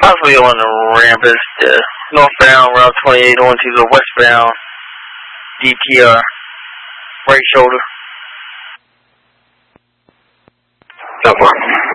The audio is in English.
Possibly on the ramp is the northbound Route 28 onto the westbound DTR. Right shoulder. No problem.